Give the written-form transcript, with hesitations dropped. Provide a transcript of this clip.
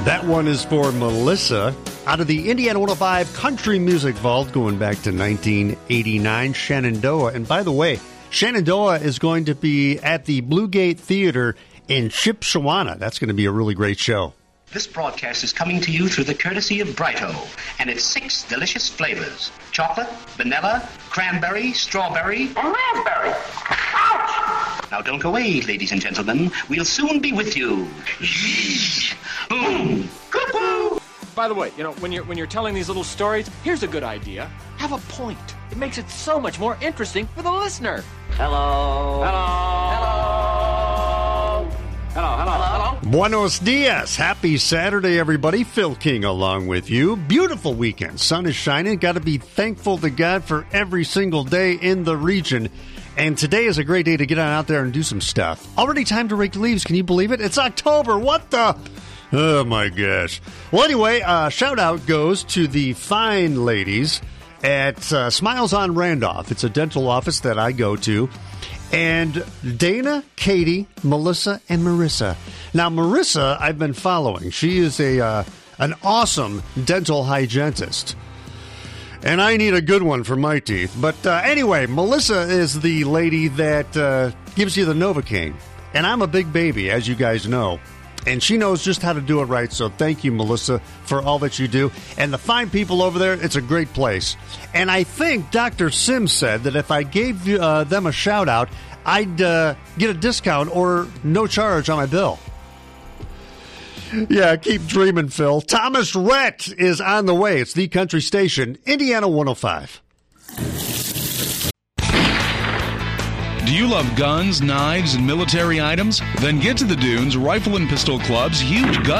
That one is for Melissa out of the Indiana 105 Country Music Vault going back to 1989, Shenandoah. And by the way, Shenandoah is going to be at the Blue Gate Theater in Shipshewana. That's going to be a really great show. This broadcast is coming to you through the courtesy of Brighto and its 6 delicious flavors: chocolate, vanilla, cranberry, strawberry, and raspberry. Ouch! Now don't away, ladies and gentlemen. We'll soon be with you. Boom! Cuckoo! By the way, when you're telling these little stories, here's a good idea. Have a point. It makes it so much more interesting for the listener. Hello. Hello. Hello. Hello. Hello. Hello. Buenos dias. Happy Saturday, everybody. Phil King along with you. Beautiful weekend. Sun is shining. Got to be thankful to God for every single day in the region. And today is a great day to get on out there and do some stuff. Already time to rake leaves. Can you believe it? It's October. What the? Oh, my gosh. Well, anyway, shout out goes to the fine ladies at Smiles on Randolph. It's a dental office that I go to. And Dana, Katie, Melissa, and Marissa. Now, Marissa, I've been following. She is an awesome dental hygienist. And I need a good one for my teeth. But anyway, Melissa is the lady that gives you the Novocaine. And I'm a big baby, as you guys know. And she knows just how to do it right. So thank you, Melissa, for all that you do. And the fine people over there, it's a great place. And I think Dr. Sims said that if I gave them a shout out, I'd get a discount or no charge on my bill. Yeah, keep dreaming, Phil. Thomas Rhett is on the way. It's the country station, Indiana 105. Do you love guns, knives, and military items? Then get to the Dunes Rifle and Pistol Club's huge gun